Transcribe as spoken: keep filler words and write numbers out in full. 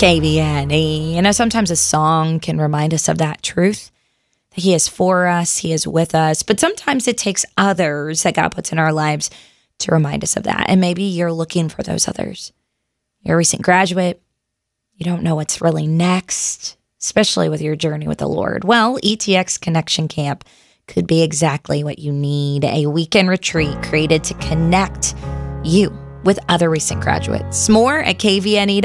K V N E. You know, sometimes a song can remind us of that truth, that He is for us, He is with us. But sometimes it takes others that God puts in our lives to remind us of that. And maybe you're looking for those others. You're a recent graduate. You don't know what's really next, especially with your journey with the Lord. Well, E T X Connection Camp could be exactly what you need. A weekend retreat created to connect you with other recent graduates. More at K V N E.